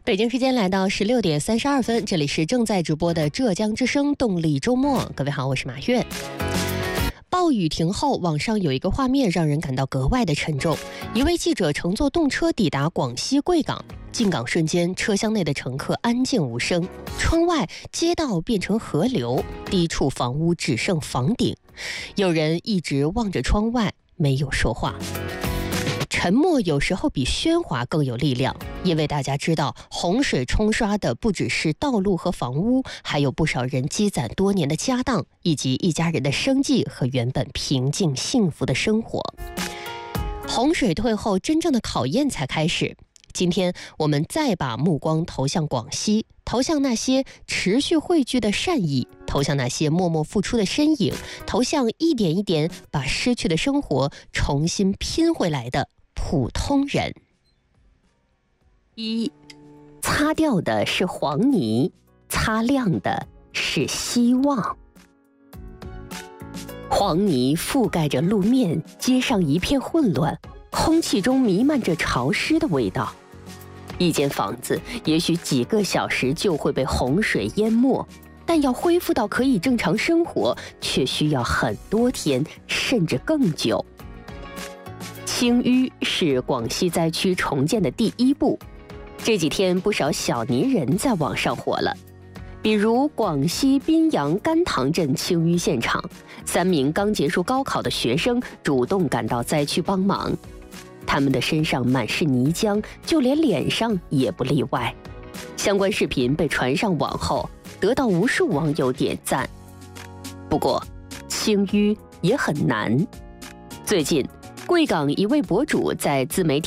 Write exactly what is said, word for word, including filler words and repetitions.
北京时间来到十六点三十二分，这里是正在直播的浙江之声动力周末。各位好，我是马月。暴雨停后，网上有一个画面让人感到格外的沉重。一位记者乘坐动车抵达广西贵港，进港瞬间，车厢内的乘客安静无声，窗外街道变成河流，低处房屋只剩房顶，有人一直望着窗外，没有说话。沉默有时候比喧哗更有力量，因为大家知道，洪水冲刷的不只是道路和房屋，还有不少人积攒多年的家当，以及一家人的生计和原本平静幸福的生活。洪水退后，真正的考验才开始。今天我们再把目光投向广西，投向那些持续汇聚的善意，投向那些默默付出的身影，投向一点一点把失去的生活重新拼回来的普通人。一，擦掉的是黄泥，擦亮的是希望。黄泥覆盖着路面，街上一片混乱，空气中弥漫着潮湿的味道。一间房子也许几个小时就会被洪水淹没，但要恢复到可以正常生活，却需要很多天，甚至更久。清淤是广西灾区重建的第一步，这几天不少小泥人在网上火了。比如广西宾阳甘塘镇清淤现场，三名刚结束高考的学生主动赶到灾区帮忙，他们的身上满是泥浆，就连脸上也不例外。相关视频被传上网后，得到无数网友点赞。不过，清淤也很难。最近，贵港一位博主在自媒体